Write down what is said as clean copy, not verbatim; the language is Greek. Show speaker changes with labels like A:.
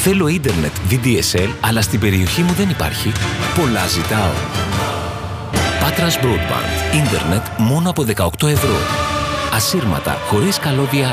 A: Θέλω ίντερνετ VDSL, αλλά στην περιοχή μου δεν υπάρχει. Πολλά ζητάω. Πάτρας Broadband. Ίντερνετ μόνο από 18 ευρώ. Ασύρματα, χωρίς καλώδια